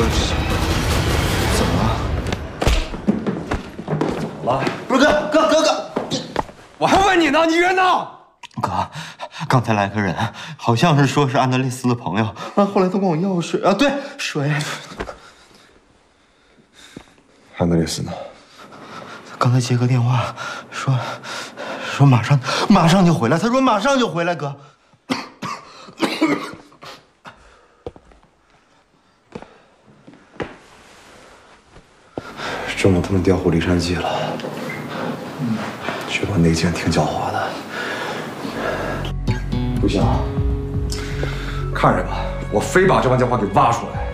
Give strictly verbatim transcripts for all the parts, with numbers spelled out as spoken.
怎么了？ 怎么了？ 不是哥，哥哥哥， 我还问你呢，你人呢？ 哥，刚才来个人，好像是说是安德烈斯的朋友啊，后来他管我要水啊，对，水。 安德烈斯呢？ 刚才接个电话，说说马上马上就回来，他说马上就回来，哥。 中午他们调虎离山计了，这把内奸挺狡猾的。不行，看着吧，我非把这帮家伙给挖出来。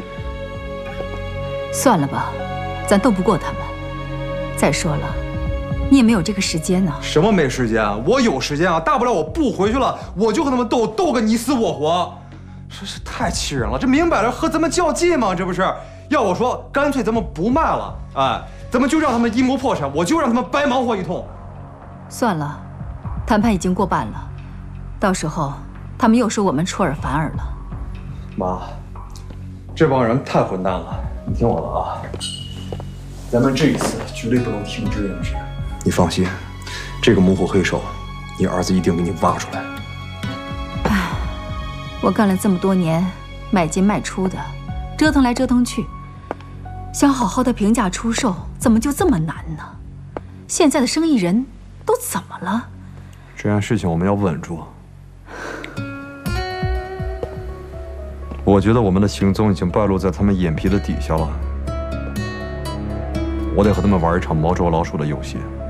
算了吧，咱斗不过他们。再说了，你也没有这个时间呢。 什么没时间啊？我有时间啊！大不了我不回去了，我就和他们斗，斗个你死我活。真是太气人了！这明摆着和咱们较劲嘛，这不是？要我说，干脆咱们不卖了，哎，咱们就让他们阴谋破产，我就让他们白忙活一通。 算了，谈判已经过半了，到时候他们又说我们出尔反尔了。 妈，这帮人太混蛋了，你听我的啊，咱们这一次绝对不能听之任之。 你放心，这个幕后黑手，你儿子一定给你挖出来。 唉，我干了这么多年，买进卖出的，折腾来折腾去。想好好的平价出售，怎么就这么难呢？现在的生意人都怎么了？ 这件事情我们要稳住。我觉得我们的行踪已经败露在他们眼皮的底下了。我得和他们玩一场猫捉老鼠的游戏。